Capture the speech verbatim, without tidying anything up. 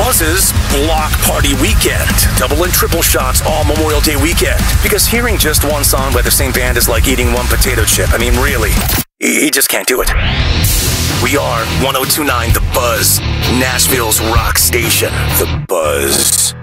Buzz's Block Party Weekend. Double and triple shots all Memorial Day weekend. Because hearing just one song by the same band is like eating one potato chip. I mean, really. You just can't do it. We are one oh two point nine The Buzz, Nashville's rock station. The Buzz.